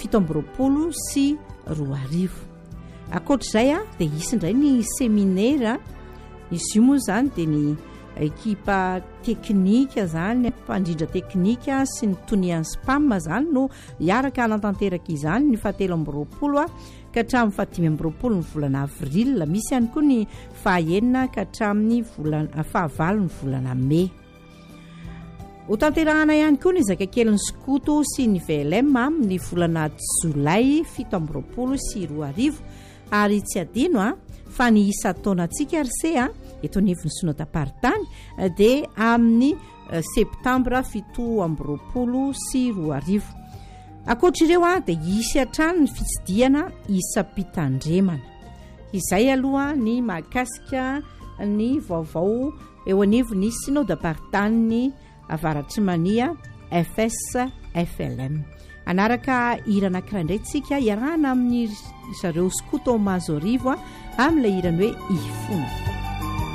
7 sy 20. Akoatr'izay dia isy indray ny seminaire. Izy io moa zany dia ny ekipa teknika zany, mpandrindra teknika sy ny tonian'ny spam zany no hiaraka anatanteraka izany ny 7 ka hatramin'ny 5 ny volana avril. Misy ihany koa ny 9 ka hatramin'ny 9 ny volana mai. Ho tanterahana ihany koa ny zakakelin'ny skoto sy ny VLM amin'ny volana jolay 7 sy 20. Ary tsy adino fa ny isa taonantsika RC eto anivon'ny sonadaparitany dia amin'ny septambra 7 sy 20. Akoatr'ireo dia isy hatrany ny fitsidiana isam-pitandremana. Izay aloha ny mahakasika ny vaovao eo anivon'ny synodam-paritany avaratry mania FSFLM. Anaraka hira anankiray indray tsika iarahana amin'ny zareo skoto mazorivo amin'ilay hirany hoe ifona.